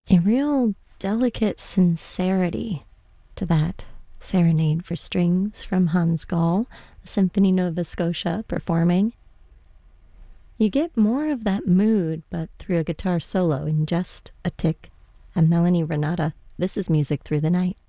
A real delicate sincerity to that Serenade for Strings from Hans Gall, the Symphony Nova Scotia performing. You get more of that mood, but through a guitar solo in just a tick. I'm Melanie Renata. This is Music Through the Night.